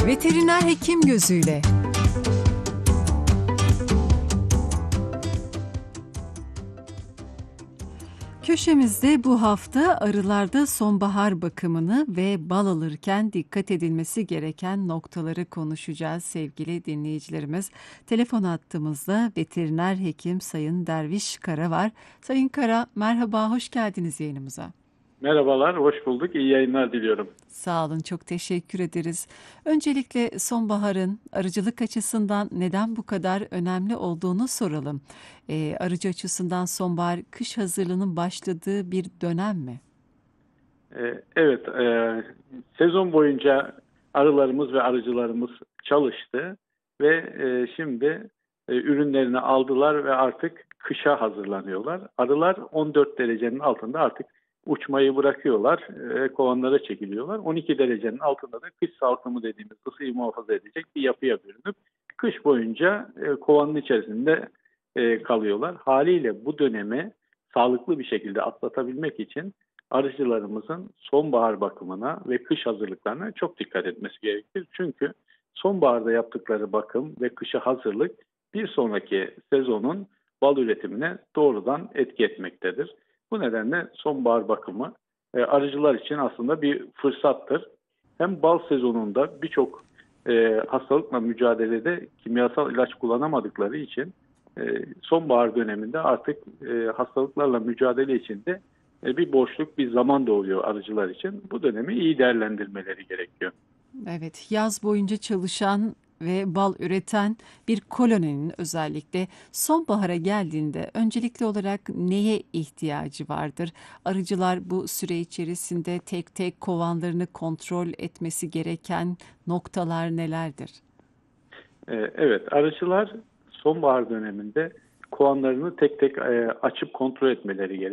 Veteriner hekim gözüyle. Köşemizde bu hafta arılarda sonbahar bakımını ve bal alırken dikkat edilmesi gereken noktaları konuşacağız sevgili dinleyicilerimiz. Telefon hattımızda veteriner hekim Sayın Derviş Kara var. Sayın Kara, merhaba, hoş geldiniz yayınımıza. Merhabalar, hoş bulduk. İyi yayınlar diliyorum. Sağ olun, çok teşekkür ederiz. Öncelikle sonbaharın arıcılık açısından neden bu kadar önemli olduğunu soralım. Arıcı açısından sonbahar kış hazırlığının başladığı bir dönem mi? Evet, sezon boyunca arılarımız ve arıcılarımız çalıştı ve şimdi ürünlerini aldılar ve artık kışa hazırlanıyorlar. Arılar 14 derecenin altında artık uçmayı bırakıyorlar, kovanlara çekiliyorlar. 12 derecenin altında da kış salkımı dediğimiz ısıyı muhafaza edecek bir yapıya bürünüp kış boyunca kovanın içerisinde kalıyorlar. Haliyle bu dönemi sağlıklı bir şekilde atlatabilmek için arıcılarımızın sonbahar bakımına ve kış hazırlıklarına çok dikkat etmesi gerekir. Çünkü sonbaharda yaptıkları bakım ve kışa hazırlık bir sonraki sezonun bal üretimine doğrudan etki etmektedir. Bu nedenle sonbahar bakımı arıcılar için aslında bir fırsattır. Hem bal sezonunda birçok hastalıkla mücadelede kimyasal ilaç kullanamadıkları için sonbahar döneminde artık hastalıklarla mücadele için de bir boşluk, bir zaman doğuyor arıcılar için. Bu dönemi iyi değerlendirmeleri gerekiyor. Evet, yaz boyunca çalışan ve bal üreten bir koloninin özellikle sonbahara geldiğinde öncelikli olarak neye ihtiyacı vardır? Arıcılar bu süre içerisinde tek tek kovanlarını kontrol etmesi gereken noktalar nelerdir? Evet, arıcılar sonbahar döneminde kovanlarını tek tek açıp kontrol etmeleri gerekiyor.